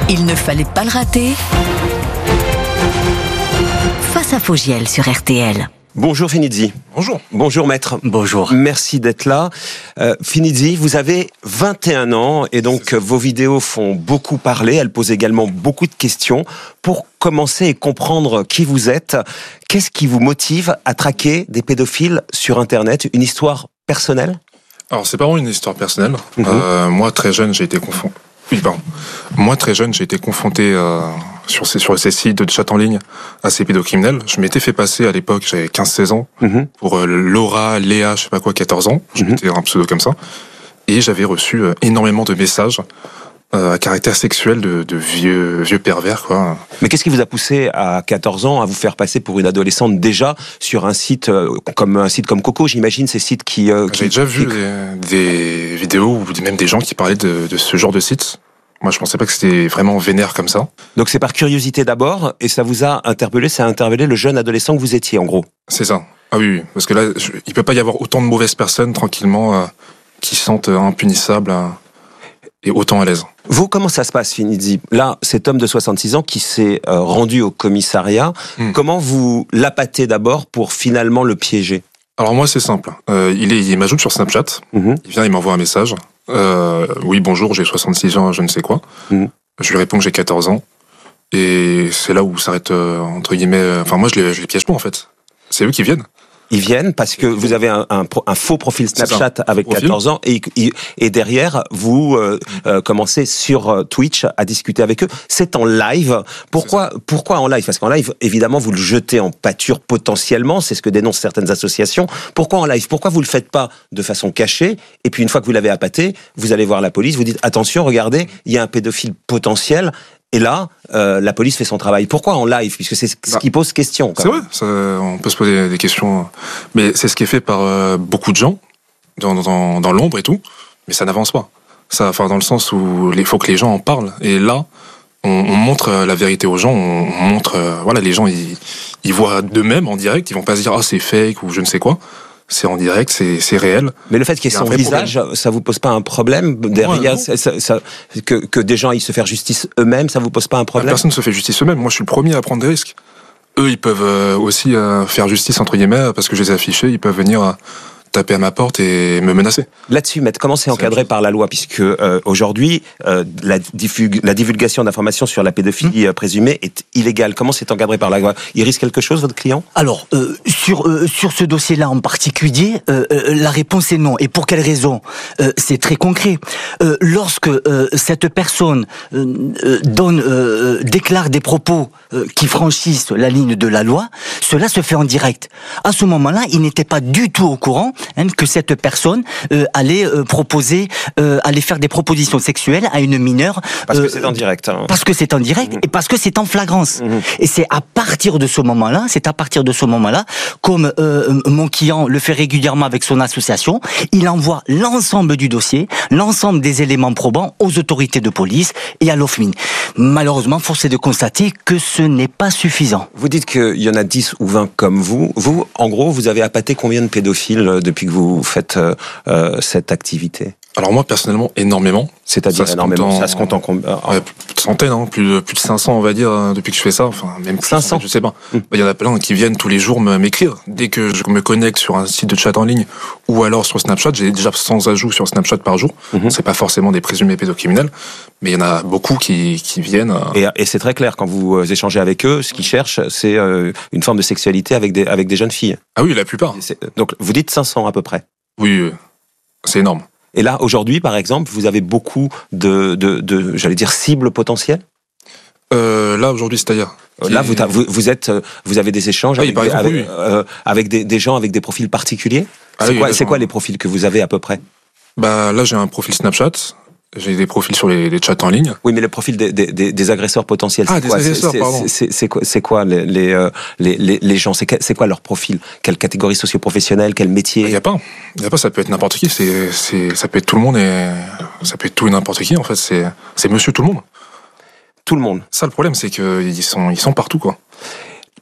Il ne fallait pas le rater. Face à Fogiel sur RTL. Bonjour Finizzi. Bonjour. Bonjour maître. Bonjour. Merci d'être là. Finizzi, vous avez 21 ans et donc vos vidéos font beaucoup parler. Elles posent également beaucoup de questions. Pour commencer et comprendre qui vous êtes, qu'est-ce qui vous motive à traquer des pédophiles sur Internet? Une histoire personnelle? Alors c'est pas vraiment une histoire personnelle. Moi très jeune j'ai été confronté. Sur ces sites de chat en ligne à ces pédocriminels. Je m'étais fait passer à l'époque, j'avais 15-16 ans, pour Laura, Léa, je sais pas quoi, 14 ans. Je m'étais un pseudo comme ça. Et j'avais reçu énormément de messages à caractère sexuel de vieux pervers, quoi. Mais qu'est-ce qui vous a poussé à 14 ans à vous faire passer pour une adolescente déjà sur un site comme Coco, j'imagine, ces sites qui... J'ai déjà vu des vidéos ou même des gens qui parlaient de ce genre de site. Moi, je pensais pas que c'était vraiment vénère comme ça. Donc c'est par curiosité d'abord, et ça vous a interpellé, ça a interpellé le jeune adolescent que vous étiez, en gros. C'est ça. Ah oui, parce que là, il peut pas y avoir autant de mauvaises personnes, tranquillement, qui se sentent impunissables et autant à l'aise. Vous, comment ça se passe, Finizzi? Là, cet homme de 66 ans qui s'est rendu au commissariat, comment vous l'appâtez d'abord pour finalement le piéger? Alors moi, c'est simple. Il m'ajoute sur Snapchat, il vient, il m'envoie un message. Oui, bonjour, j'ai 66 ans, je ne sais quoi. Je lui réponds que j'ai 14 ans. Et c'est là où s'arrête, entre guillemets... Enfin, moi, je les piège pas, en fait. C'est eux qui viennent. Ils viennent parce que vous avez un faux profil Snapchat avec 14 ans et derrière, vous commencez sur Twitch à discuter avec eux. C'est en live. Pourquoi en live? Parce qu'en live, évidemment, vous le jetez en pâture potentiellement. C'est ce que dénoncent certaines associations. Pourquoi en live? Pourquoi vous le faites pas de façon cachée? Et puis une fois que vous l'avez appâté, vous allez voir la police, vous dites attention, regardez, il y a un pédophile potentiel. Et là, la police fait son travail. Pourquoi en live? Puisque c'est ce qui pose question. C'est vrai, on peut se poser des questions. Mais c'est ce qui est fait par beaucoup de gens, dans l'ombre et tout, mais ça n'avance pas. Enfin, dans le sens où il faut que les gens en parlent. Et là, on montre la vérité aux gens, on montre... voilà, les gens, ils voient d'eux-mêmes en direct, ils vont pas se dire « Ah, c'est fake » ou je ne sais quoi. C'est en direct, c'est réel. Mais le fait qu'il y ait son visage, ça vous pose pas un problème derrière que des gens aillent se faire justice eux-mêmes, ça vous pose pas un problème? Personne ne se fait justice eux-mêmes. Moi, je suis le premier à prendre des risques. Eux, ils peuvent aussi faire justice entre guillemets parce que je les ai affichés. Ils peuvent venir taper à ma porte et me menacer. Là-dessus, maître, comment c'est encadré par la loi? Puisque aujourd'hui, la divulgation d'informations sur la pédophilie présumée est illégale. Comment c'est encadré par la loi? Il risque quelque chose, votre client? Alors, sur ce dossier-là en particulier, la réponse est non. Et pour quelle raison? C'est très concret. Lorsque cette personne déclare des propos qui franchissent la ligne de la loi, cela se fait en direct. À ce moment-là, il n'était pas du tout au courant que cette personne allait faire des propositions sexuelles à une mineure. Parce que c'est en direct. Parce que c'est en direct et parce que c'est en flagrance. Et c'est à partir de ce moment-là, comme mon client le fait régulièrement avec son association, il envoie l'ensemble du dossier, l'ensemble des éléments probants aux autorités de police et à l'OFMIN. Malheureusement, force est de constater que ce n'est pas suffisant. Vous dites qu'il y en a 10 ou 20 comme vous. Vous, en gros, vous avez appâté combien de pédophiles depuis que vous faites cette activité? Alors moi, personnellement, énormément. C'est-à-dire énormément. Ça se compte en combien? Centaines, hein, plus de 500, on va dire, depuis que je fais ça. Enfin, même plus, 500. Je sais pas. Il y en a plein qui viennent tous les jours m'écrire. Dès que je me connecte sur un site de chat en ligne ou alors sur Snapchat, j'ai déjà 100 ajouts sur Snapchat par jour. C'est pas forcément des présumés pédocriminels, mais il y en a beaucoup qui viennent. Et c'est très clair, quand vous échangez avec eux, ce qu'ils cherchent, c'est une forme de sexualité avec des jeunes filles. Ah oui, la plupart. Donc vous dites 500 à peu près. Oui, c'est énorme. Et là, aujourd'hui, par exemple, vous avez beaucoup j'allais dire, cibles potentielles? Là, aujourd'hui, c'est-à-dire? Là, vous avez des échanges avec des gens avec des profils particuliers? C'est quoi les profils que vous avez à peu près? Bah, là, j'ai un profil Snapchat. J'ai des profils sur les chats en ligne. Oui, mais le profil des agresseurs potentiels, c'est quoi? Agresseurs, pardon. C'est quoi les gens? C'est quoi leur profil? Quelle catégorie socio-professionnelle? Quel métier? Il y a pas, ça peut être n'importe qui. Ça peut être tout le monde et ça peut être tout et n'importe qui. En fait, c'est monsieur tout le monde. Tout le monde. Ça, le problème, c'est qu'ils sont partout, quoi.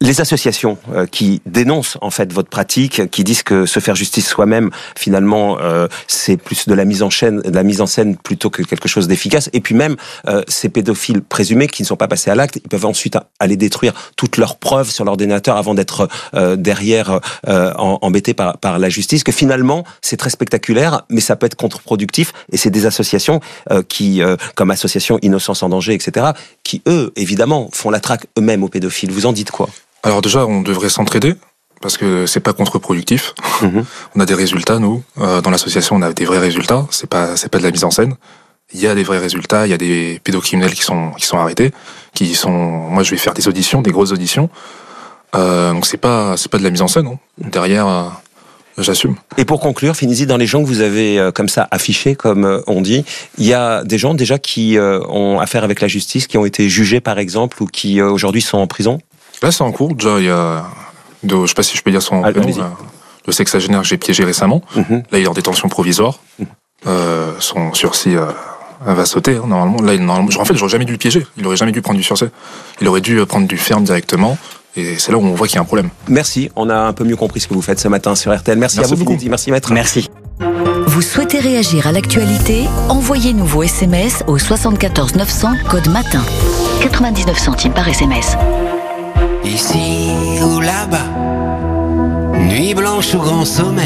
Les associations qui dénoncent en fait votre pratique, qui disent que se faire justice soi-même, finalement, c'est plus de la mise en scène plutôt que quelque chose d'efficace. Et puis même ces pédophiles présumés qui ne sont pas passés à l'acte, ils peuvent ensuite aller détruire toutes leurs preuves sur l'ordinateur avant d'être derrière embêtés par la justice. Que finalement, c'est très spectaculaire, mais ça peut être contre-productif. Et c'est des associations qui, comme Association Innocence en danger, etc., qui eux, évidemment, font la traque eux-mêmes aux pédophiles. Vous en dites quoi ? Alors déjà, on devrait s'entraider, parce que c'est pas contre-productif. On a des résultats, nous. Dans l'association, on a des vrais résultats. C'est pas de la mise en scène. Il y a des vrais résultats. Il y a des pédocriminels qui sont arrêtés, moi, je vais faire des auditions, des grosses auditions. Donc c'est pas de la mise en scène. Hein. Derrière, j'assume. Et pour conclure, Finizi, dans les gens que vous avez comme ça affichés, comme on dit, il y a des gens déjà qui ont affaire avec la justice, qui ont été jugés par exemple, ou qui aujourd'hui sont en prison ? Là, c'est en cours. Déjà, il y a, je sais pas si je peux dire son prénom, le sexagénaire que j'ai piégé récemment. Là, il est en détention provisoire. Son sursis va sauter, hein, normalement. Là, en fait, j'aurais jamais dû le piéger. Il aurait jamais dû prendre du sursis. Il aurait dû prendre du ferme directement. Et c'est là où on voit qu'il y a un problème. Merci. On a un peu mieux compris ce que vous faites ce matin sur RTL. Merci à vous, Finizi. Merci, maître. Merci. Vous souhaitez réagir à l'actualité ? Envoyez-nous vos SMS au 74 900 code matin. 99 centimes par SMS. Ici ou là-bas, nuit blanche ou grand sommeil.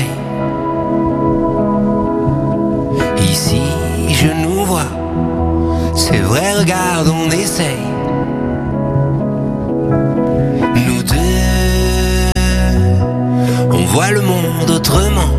Ici je nous vois, c'est vrai, regarde, on essaye. Nous deux, on voit le monde autrement.